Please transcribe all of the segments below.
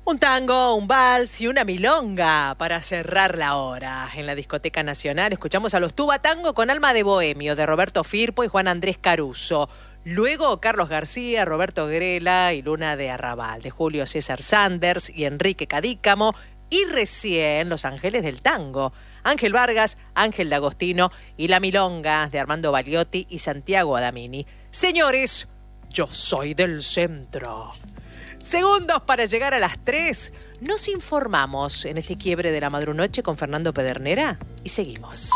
Un tango, un vals y una milonga para cerrar la hora. En la Discoteca Nacional escuchamos a los Tuba Tango con Alma de Bohemio, de Roberto Firpo y Juan Andrés Caruso. Luego Carlos García, Roberto Grela y Luna de Arrabal, de Julio César Sanders y Enrique Cadícamo. Y recién Los Ángeles del Tango, Ángel Vargas, Ángel D'Agostino y La Milonga, de Armando Baliotti y Santiago Adamini. Señores, yo soy del centro. Segundos para llegar a las 3. Nos informamos en este quiebre de la madrunoche con Fernando Pedernera y seguimos.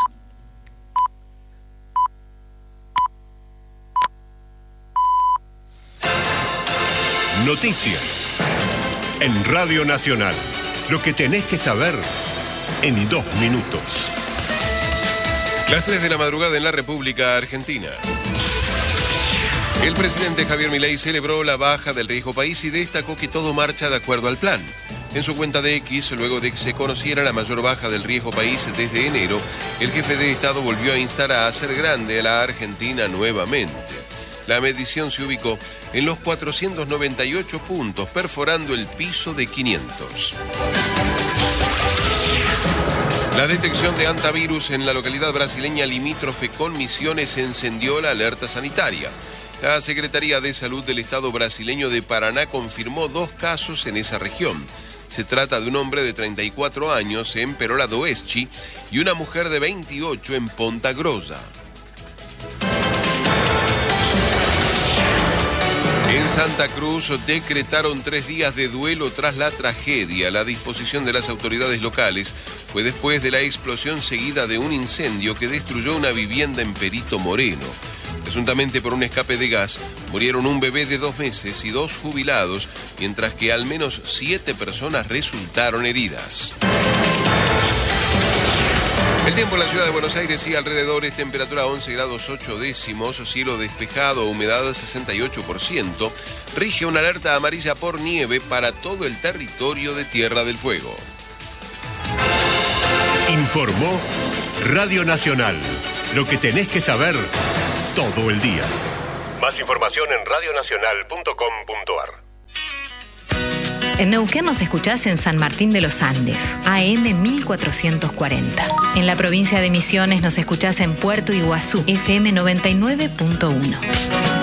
Noticias en Radio Nacional. Lo que tenés que saber en 2 minutos. Las 3 de la madrugada en la República Argentina. El presidente Javier Milei celebró la baja del riesgo país y destacó que todo marcha de acuerdo al plan. En su cuenta de X, luego de que se conociera la mayor baja del riesgo país desde enero, el jefe de Estado volvió a instar a hacer grande a la Argentina nuevamente. La medición se ubicó en los 498 puntos, perforando el piso de 500. La detección de hantavirus en la localidad brasileña limítrofe con Misiones encendió la alerta sanitaria. La Secretaría de Salud del Estado brasileño de Paraná confirmó 2 casos en esa región. Se trata de un hombre de 34 años en Perola do Oeste y una mujer de 28 en Ponta Grossa. En Santa Cruz decretaron 3 días de duelo tras la tragedia. La disposición de las autoridades locales fue después de la explosión seguida de un incendio que destruyó una vivienda en Perito Moreno. Presuntamente por un escape de gas, murieron un bebé de 2 meses y 2 jubilados, mientras que al menos 7 personas resultaron heridas. El tiempo en la ciudad de Buenos Aires y alrededores, temperatura 11 grados 8 décimos, cielo despejado, humedad 68%, rige una alerta amarilla por nieve para todo el territorio de Tierra del Fuego. Informó Radio Nacional. Lo que tenés que saber todo el día. Más información en radionacional.com.ar. En Neuquén nos escuchás en San Martín de los Andes, AM 1440. En la provincia de Misiones nos escuchás en Puerto Iguazú, FM 99.1.